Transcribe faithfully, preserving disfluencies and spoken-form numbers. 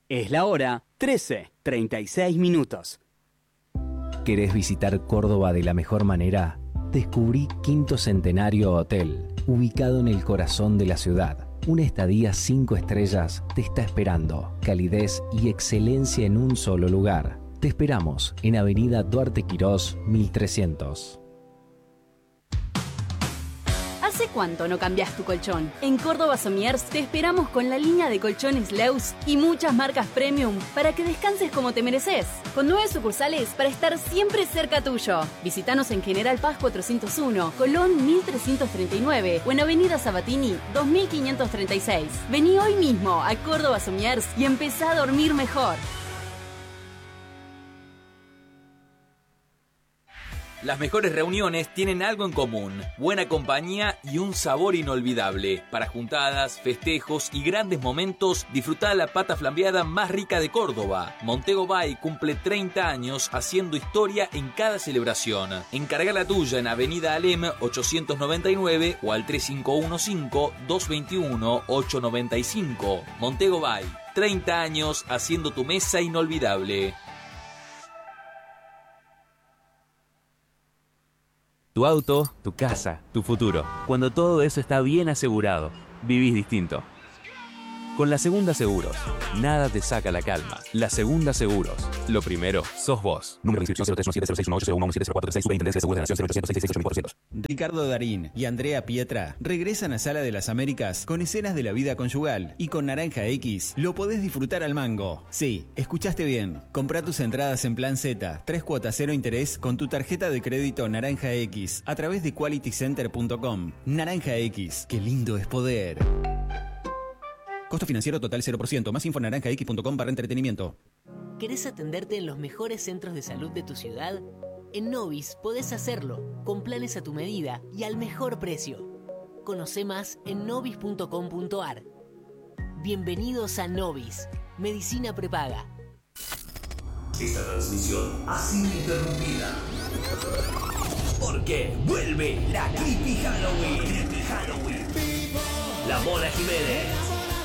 Es la hora trece, treinta y seis minutos. ¿Querés visitar Córdoba de la mejor manera? Descubrí Quinto Centenario Hotel, ubicado en el corazón de la ciudad. Una estadía cinco estrellas te está esperando. Calidez y excelencia en un solo lugar. Te esperamos en Avenida Duarte Quirós, mil trescientos. ¿Hace cuánto no cambias tu colchón? En Córdoba Somiers te esperamos con la línea de colchones Leus y muchas marcas premium para que descanses como te mereces. Con nueve sucursales para estar siempre cerca tuyo. Visítanos en General Paz cuatrocientos uno, Colón mil trescientos treinta y nueve o en Avenida Sabatini dos mil quinientos treinta y seis. Vení hoy mismo a Córdoba Somiers y empezá a dormir mejor. Las mejores reuniones tienen algo en común: buena compañía y un sabor inolvidable. Para juntadas, festejos y grandes momentos, disfrutá la pata flambeada más rica de Córdoba. Montego Bay cumple treinta años haciendo historia en cada celebración. Encarga la tuya en Avenida Alem ochocientos noventa y nueve o al tres cinco uno cinco, dos dos uno, ocho nueve cinco. Montego Bay, treinta años haciendo tu mesa inolvidable. Tu auto, tu casa, tu futuro. Cuando todo eso está bien asegurado, vivís distinto. Con La Segunda Seguros, nada te saca la calma. La Segunda Seguros, lo primero sos vos. Número de inscripción cero tres uno siete cero seis uno ocho cero uno siete cero cuatro tres seis. Superintendencia de Seguros de la Nación cero ochocientos sesenta y seis ocho mil cuatrocientos. Ricardo Darín y Andrea Pietra regresan a Sala de las Américas con escenas de la vida conyugal. Y con Naranja X lo podés disfrutar al mango. Sí, escuchaste bien. Comprá tus entradas en Plan Z, tres cuotas cero interés con tu tarjeta de crédito Naranja X a través de quality center punto com. Naranja X, qué lindo es poder. Costo financiero total cero por ciento. Más info en naranja x punto com barra entretenimiento. ¿Querés atenderte en los mejores centros de salud de tu ciudad? En Novis podés hacerlo, con planes a tu medida y al mejor precio. Conoce más en novis punto com punto ar. Bienvenidos a Novis, medicina prepaga. Esta transmisión ha sido interrumpida porque vuelve la Creepy Halloween. Creepy Halloween. La Mona Jiménez,